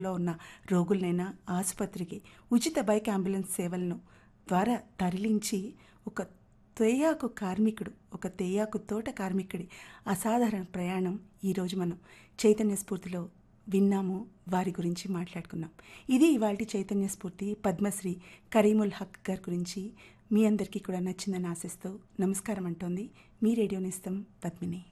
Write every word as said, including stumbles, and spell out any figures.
లో ఉన్న రోగులనైనా ఆసుపత్రికి ఉచిత బైక్ అంబులెన్స్ సేవలను ద్వారా తరలించి ఒక తేయాకు కార్మికుడు ఒక తేయాకు తోట కార్మికుడి అసాధారణ ప్రయాణం ఈరోజు మనం చైతన్య స్ఫూర్తిలో విన్నాము. వారి గురించి మాట్లాడుకున్నాం. ఇది ఇవాల్టి చైతన్య స్ఫూర్తి. పద్మశ్రీ కరీముల్ హక్ గారి గురించి మీ అందరికీ కూడా నచ్చిందని ఆశిస్తూ నమస్కారం అంటోంది మీ రేడియో నేస్తం పద్మిని.